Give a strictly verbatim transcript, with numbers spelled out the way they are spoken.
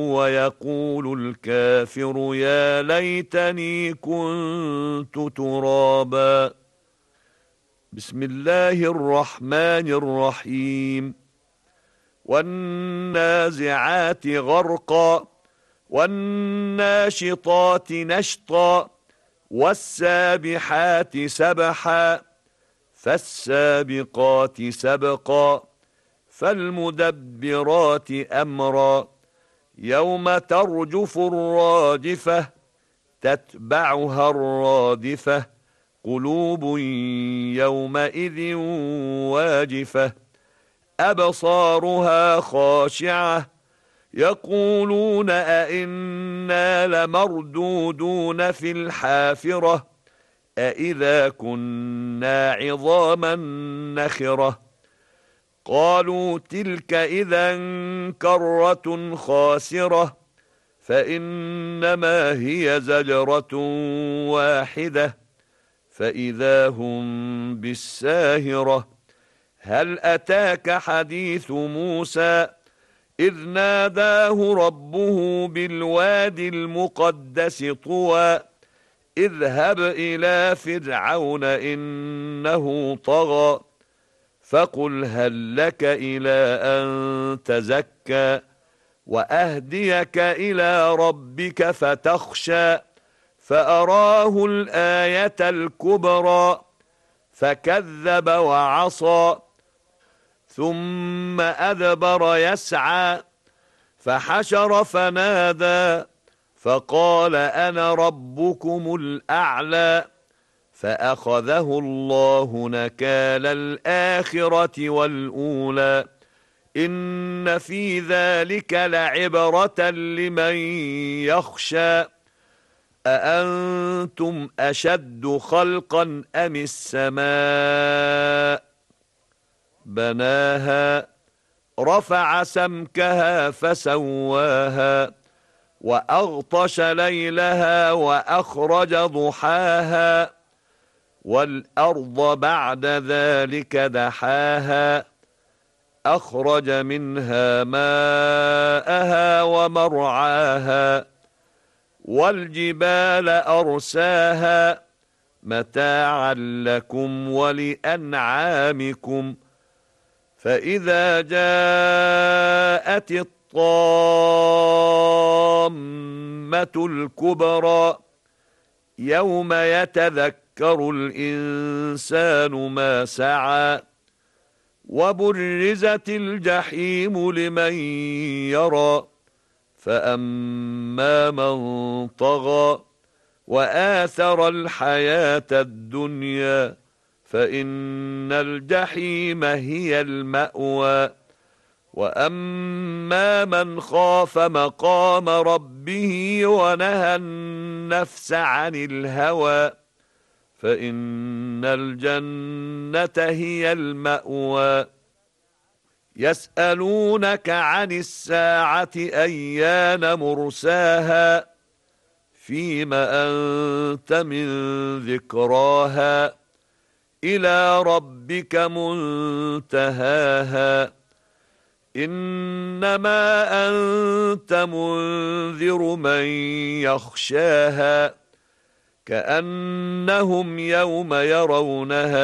ويقول الكافر يا ليتني كنت ترابا. بسم الله الرحمن الرحيم. والنازعات غرقا والناشطات نشطا والسابحات سبحا فالسابقات سبقا فالمدبرات أمرا يوم ترجف الراجفة تتبعها الرادفة قلوب يومئذ واجفة أبصارها خاشعة يقولون أئنا لمردودون في الحافرة أئذا كنا عظاما نخرة قالوا تلك إذا كرة خاسرة فإنما هي زجرة واحدة فإذا هم بالساهرة هل أتاك حديث موسى إذ ناداه ربه بالوادي المقدس طوى اذهب إلى فرعون إنه طغى فقل هل لك إلى أن تزكى وأهديك إلى ربك فتخشى فأراه الآية الكبرى فكذب وعصى ثم أدبر يسعى فحشر فنادى فقال أنا ربكم الأعلى فأخذه الله نكال الآخرة والأولى إن في ذلك لعبرة لمن يخشى أأنتم أشد خلقا أم السماء بناها رفع سمكها فسواها وأغطش ليلها وأخرج ضحاها والأرض بعد ذلك دحاها أخرج منها ماءها ومرعاها والجبال أرساها متاعا لكم ولأنعامكم فإذا جاءت الطامة الكبرى يوم يتذكر الإنسان ما سعى وبرزت الجحيم لمن يرى فأما من طغى وآثر الحياة الدنيا فإن الجحيم هي المأوى وأما من خاف مقام ربه ونهى النفس عن الهوى فإن الجنة هي المأوى يسألونك عن الساعة أيان مرساها فيم أنت من ذكراها إلى ربك منتهاها إنما أنت منذر من يخشاها كأنهم يوم يرونها